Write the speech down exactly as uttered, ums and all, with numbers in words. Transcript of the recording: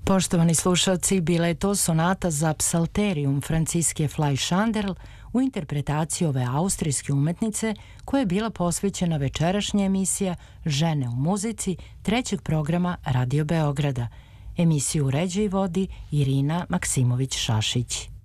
Poštovani slušalci, bila je to sonata za psalterium Franciske Fleisch-Anderl u interpretaciji ove austrijske umetnice koja je bila posvećena večerašnja emisija Žene u muzici trećeg programa Radio Beograda. Emisiju uređuje i vodi Irina Maksimović-Šašić.